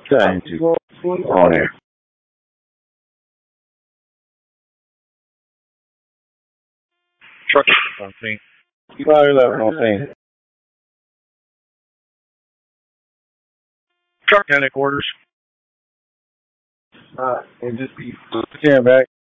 Trying to on there. Truck on scene. Fire left on scene. Truck 10 at quarters. And just be stand back.